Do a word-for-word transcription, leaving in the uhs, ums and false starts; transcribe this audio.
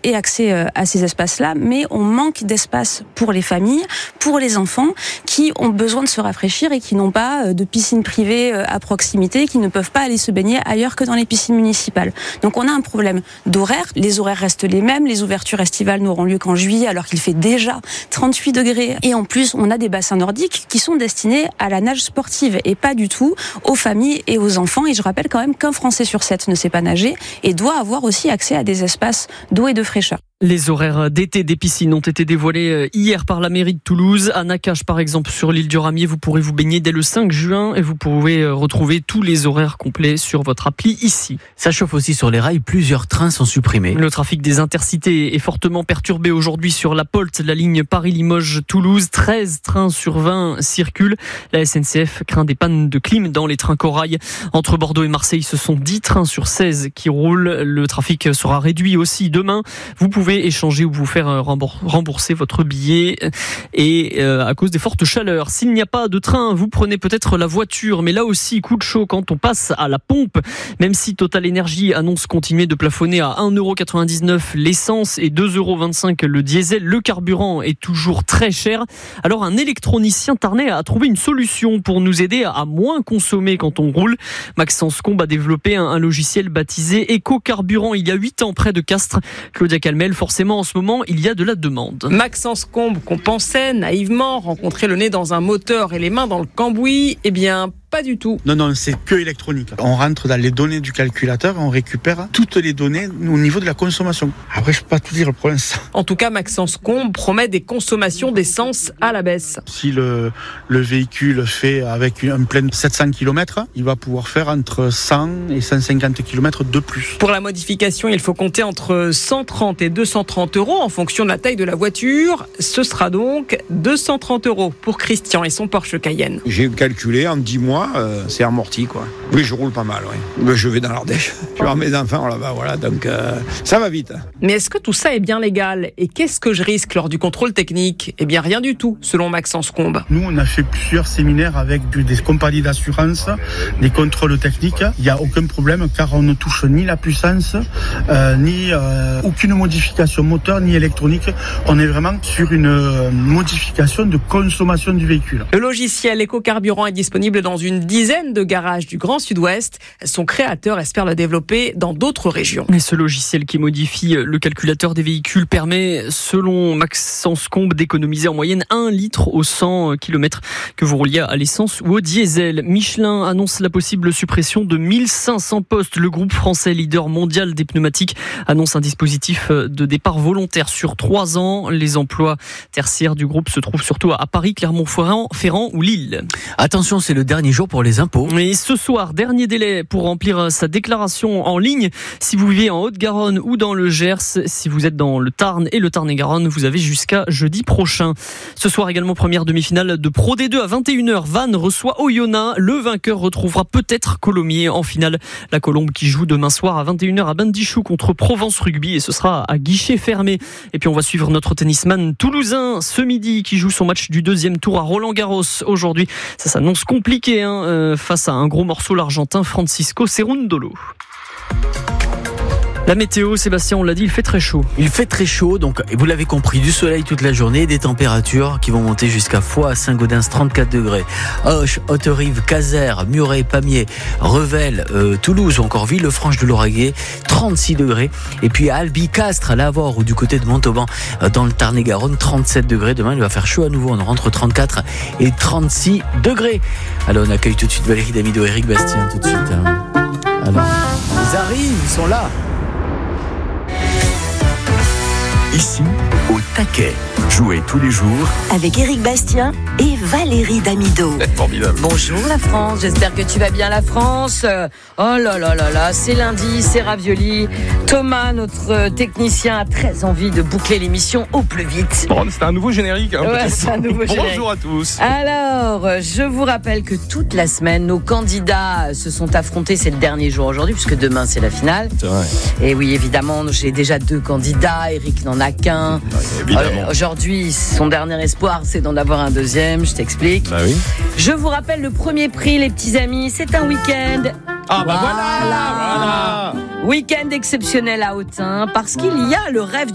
aient accès à ces espaces-là, mais on manque d'espace pour les familles, pour les enfants qui ont besoin de se rafraîchir et qui n'ont pas de piscine privée à proximité, qui ne peuvent pas aller se baigner ailleurs que dans les piscines municipales. Donc on a un problème d'horaire. Les horaires restent les mêmes. Les ouvertures estivales n'auront lieu qu'en juillet alors qu'il fait déjà trente-huit degrés. Et en plus, on a des bassins nordiques qui sont destinés à la nage sportive et pas du tout aux familles et aux enfants. Et je rappelle quand même qu'un Français sur sept ne sait pas nager et doit avoir aussi accès à des espaces d'eau et de fraîcheur. Les horaires d'été des piscines ont été dévoilés hier par la mairie de Toulouse. À Nakache, par exemple, sur l'île du Ramier, vous pourrez vous baigner dès le cinq juin et vous pouvez retrouver tous les horaires complets sur votre appli ici. Ça chauffe aussi sur les rails, plusieurs trains sont supprimés. Le trafic des intercités est fortement perturbé aujourd'hui sur la Polte, la ligne Paris-Limoges-Toulouse. treize trains sur vingt circulent. La S N C F craint des pannes de clim dans les trains Corail. Entre Bordeaux et Marseille, ce sont dix trains sur seize qui roulent. Le trafic sera réduit aussi demain. Vous pouvez échanger ou vous faire rembourser votre billet et euh, à cause des fortes chaleurs. S'il n'y a pas de train, vous prenez peut-être la voiture, mais là aussi coup de chaud quand on passe à la pompe. Même si Total Energy annonce continuer de plafonner à un euro quatre-vingt-dix-neuf l'essence et deux euros vingt-cinq le diesel, le carburant est toujours très cher. Alors un électronicien tarnais a trouvé une solution pour nous aider à moins consommer quand on roule. Maxence Combe a développé un, un logiciel baptisé Éco-Carburant il y a huit ans près de Castres. Claudia Calmel, forcément en ce moment il y a de la demande. Maxence Combe, qu'on pensait naïvement rencontrer le nez dans un moteur et les mains dans le cambouis, eh bien pas du tout. Non, non, c'est que électronique. On rentre dans les données du calculateur et on récupère toutes les données au niveau de la consommation. Après, je peux pas tout dire, le problème c'est ça. En tout cas, Maxence Combe promet des consommations d'essence à la baisse. Si le, le véhicule fait avec un plein de sept cents kilomètres, il va pouvoir faire entre cent et cent cinquante kilomètres de plus. Pour la modification, il faut compter entre cent trente et deux cent trente euros en fonction de la taille de la voiture. Ce sera donc deux cent trente euros pour Christian et son Porsche Cayenne. J'ai calculé en dix mois. Euh, c'est amorti quoi. Oui, je roule pas mal, oui. Mais je vais dans l'Ardèche. Je vais voir mes enfants là-bas, voilà, donc euh, ça va vite. Mais est-ce que tout ça est bien légal ? Et qu'est-ce que je risque lors du contrôle technique ? Eh bien, rien du tout, selon Maxence Combe. Nous, on a fait plusieurs séminaires avec des compagnies d'assurance, des contrôles techniques. Il n'y a aucun problème car on ne touche ni la puissance, euh, ni euh, aucune modification moteur, ni électronique. On est vraiment sur une euh, modification de consommation du véhicule. Le logiciel Éco-Carburant est disponible dans une dizaine de garages du Grand Sud-Ouest. Son créateur espère le développer dans d'autres régions. Et ce logiciel qui modifie le calculateur des véhicules permet, selon Maxence Combe, d'économiser en moyenne un litre aux cent kilomètres que vous rouliez à l'essence ou au diesel. Michelin annonce la possible suppression de mille cinq cents postes. Le groupe français leader mondial des pneumatiques annonce un dispositif de départ volontaire sur trois ans. Les emplois tertiaires du groupe se trouvent surtout à Paris, Clermont-Ferrand Ferrand ou Lille. Attention, c'est le dernier jour pour les impôts. Et ce soir, dernier délai pour remplir sa déclaration en ligne. Si vous vivez en Haute-Garonne ou dans le Gers, si vous êtes dans le Tarn et le Tarn-et-Garonne, vous avez jusqu'à jeudi prochain. Ce soir également, première demi-finale de Pro D deux à vingt et une heures. Vannes reçoit Oyonnax. Le vainqueur retrouvera peut-être Colomiers en finale. La Colombe qui joue demain soir à vingt et une heures à Bandichou contre Provence Rugby et ce sera à guichet fermé. Et puis on va suivre notre tennisman toulousain ce midi qui joue son match du deuxième tour à Roland-Garros aujourd'hui. Ça s'annonce compliqué hein, euh, face à un gros morceau, l'Argentin Francisco Cerundolo. La météo, Sébastien, on l'a dit, il fait très chaud. Il fait très chaud, donc vous l'avez compris, du soleil toute la journée, des températures qui vont monter jusqu'à Foix, Saint-Gaudens, trente-quatre degrés. Auch, Haute-Rive, Caser, Muret, Pamiers, Revel, euh, Toulouse ou encore Villefranche de Lauragais, trente-six degrés. Et puis à Albi, Castres, à Lavore ou du côté de Montauban, euh, dans le Tarn-et-Garonne, trente-sept degrés. Demain, il va faire chaud à nouveau. On rentre trente-quatre et trente-six degrés. Alors, on accueille tout de suite Valérie Damido et Eric Bastien, tout de suite. Hein. Alors, ils arrivent, ils sont là. Ici, au taquet. Jouez tous les jours avec Eric Bastien et Valérie Damido. Formidable. Bonjour la France, j'espère que tu vas bien la France. Oh là là là là, c'est lundi, c'est ravioli. Thomas, notre technicien, a très envie de boucler l'émission au plus vite. Bon, c'est un nouveau générique. Hein, ouais, c'est un nouveau générique. Bonjour à tous. Alors, je vous rappelle que toute la semaine, nos candidats se sont affrontés. C'est le dernier jour aujourd'hui, puisque demain c'est la finale. C'est vrai. Et oui, évidemment, j'ai déjà deux candidats. Eric n'en a qu'un. Ouais, euh, aujourd'hui, son dernier espoir, c'est d'en avoir un deuxième. Je t'explique. Bah oui. Je vous rappelle le premier prix, les petits amis. C'est un week-end. Ah bah voilà, voilà. Week-end exceptionnel à Autun, parce qu'il y a le rêve du